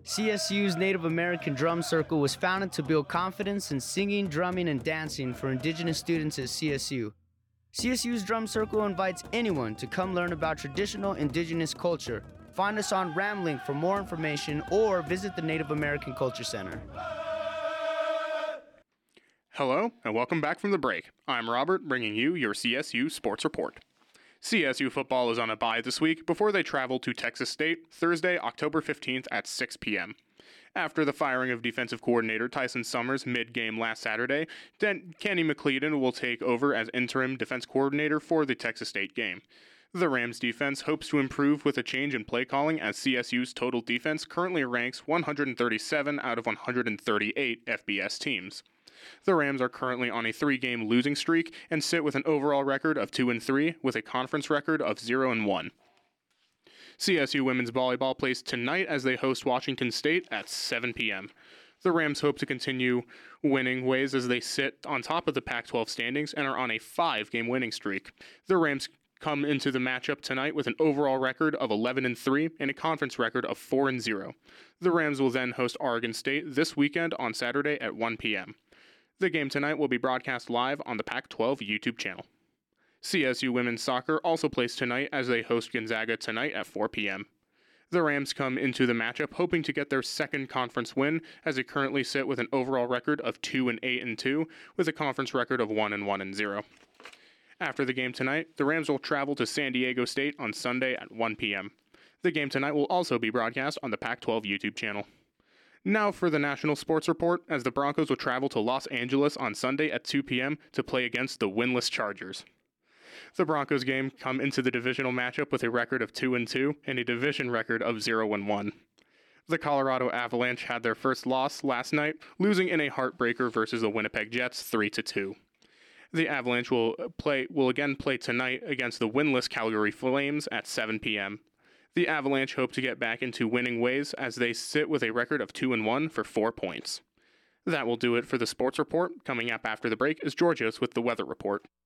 CSU's Native American Drum Circle was founded to build confidence in singing, drumming, and dancing for Indigenous students at CSU. CSU's Drum Circle invites anyone to come learn about traditional Indigenous culture. Find us on Ramlink for more information or visit the Native American Culture Center. Hello, and welcome back from the break. I'm Robert, bringing you your CSU Sports Report. CSU football is on a bye this week before they travel to Texas State Thursday, October 15th at 6 p.m. After the firing of defensive coordinator Tyson Summers mid-game last Saturday, Kenny McLeodon will take over as interim defense coordinator for the Texas State game. The Rams defense hopes to improve with a change in play calling as CSU's total defense currently ranks 137 out of 138 FBS teams. The Rams are currently on a 3-game losing streak and sit with an overall record of 2-3 with a conference record of 0-1. CSU women's volleyball plays tonight as they host Washington State at 7 p.m. The Rams hope to continue winning ways as they sit on top of the Pac-12 standings and are on a 5-game winning streak. The Rams come into the matchup tonight with an overall record of 11-3 and a conference record of 4-0. The Rams will then host Oregon State this weekend on Saturday at 1 p.m. The game tonight will be broadcast live on the Pac-12 YouTube channel. CSU women's soccer also plays tonight as they host Gonzaga tonight at 4 p.m. The Rams come into the matchup hoping to get their second conference win as they currently sit with an overall record of 2-8-2 with a conference record of 1-1-0. After the game tonight, the Rams will travel to San Diego State on Sunday at 1 p.m. The game tonight will also be broadcast on the Pac-12 YouTube channel. Now for the National Sports Report, as the Broncos will travel to Los Angeles on Sunday at 2 p.m. to play against the winless Chargers. The Broncos game come into the divisional matchup with a record of 2-2 and a division record of 0-1. The Colorado Avalanche had their first loss last night, losing in a heartbreaker versus the Winnipeg Jets 3-2. The Avalanche will again play tonight against the winless Calgary Flames at 7 p.m. The Avalanche hope to get back into winning ways as they sit with a record of 2-1 for 4 points. That will do it for the Sports Report. Coming up after the break is Georgios with the Weather Report.